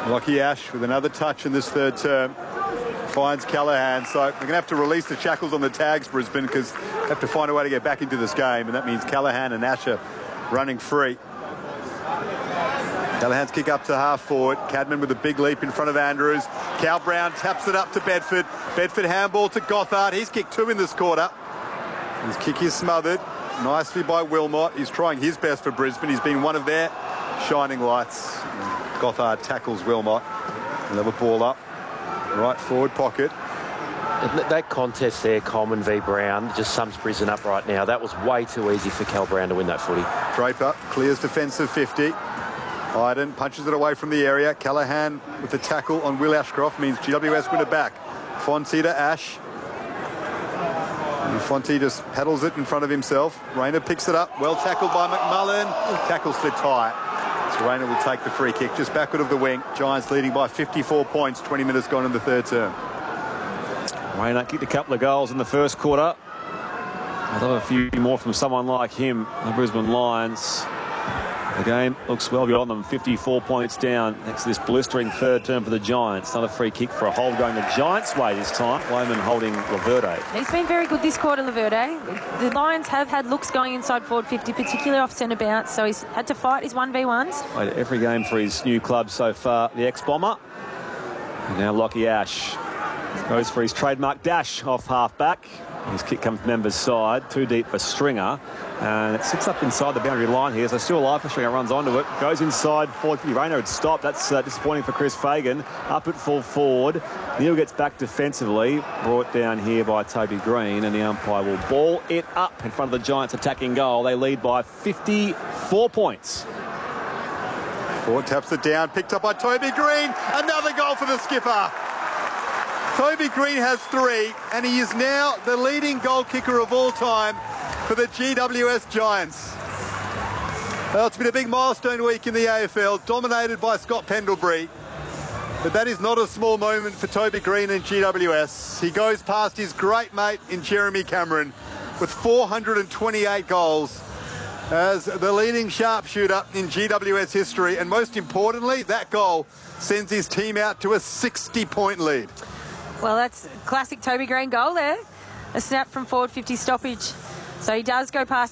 Lockie Ash with another touch in this third term. Finds Callaghan. So they're going to have to release the shackles on the tags, Brisbane, because they have to find a way to get back into this game. And that means Callaghan and Ash are running free. Callaghan's kick up to half forward. Cadman with a big leap in front of Andrews. Cal Brown taps it up to Bedford. Bedford handball to Gothard. He's kicked 2 in this quarter. His kick is smothered nicely by Wilmot. He's trying his best for Brisbane. He's been one of their shining lights. Gothard tackles Wilmot. They'll have a ball up. Right forward pocket. That contest there, Coleman v Brown, just sums Brisbane up right now. That was way too easy for Cal Brown to win that footy. Draper clears defensive 50. Iden punches it away from the area. Callaghan with the tackle on Will Ashcroft means GWS win it back. Fonte to Ash. And Fonte just paddles it in front of himself. Rayner picks it up. Well tackled by McMullen. Tackle slipped high. So Rayner will take the free kick just backward of the wing. Giants leading by 54 points. 20 minutes gone in the third term. Rayner kicked a couple of goals in the first quarter. I'd love a few more from someone like him, the Brisbane Lions. The game looks well beyond them, 54 points down next to this blistering third term for the Giants. Another free kick for a hold going the Giants' way this time. Lohman holding Laverde. He's been very good this quarter, Laverde. The Lions have had looks going inside forward 50, particularly off centre bounce, so he's had to fight his 1v1s. Played every game for his new club so far, the ex-Bomber. And now Lockie Ash goes for his trademark dash off half-back. His kick comes from Member's side, too deep for Stringer. And it sits up inside the boundary line here, so still alive for Stringer, runs onto it. Goes inside, forward 50. Rayner had stopped. That's disappointing for Chris Fagan. Up at full forward. Neil gets back defensively, brought down here by Toby Green, and the umpire will ball it up in front of the Giants' attacking goal. They lead by 54 points. Ford taps it down, picked up by Toby Green. Another goal for the skipper. Toby Green has 3, and he is now the leading goal kicker of all time for the GWS Giants. Well, it's been a big milestone week in the AFL, dominated by Scott Pendlebury. But that is not a small moment for Toby Green and GWS. He goes past his great mate in Jeremy Cameron with 428 goals as the leading sharpshooter in GWS history. And most importantly, that goal sends his team out to a 60-point lead. Well, that's classic Toby Green goal there. A snap from forward 50 stoppage. So he does go past